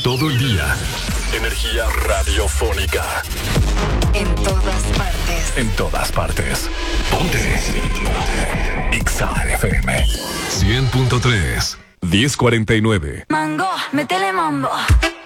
todo el día. Energía radiofónica. En todas partes. En todas partes. Ponte. Ixa FM 100.3 1049. Mango, métele mambo.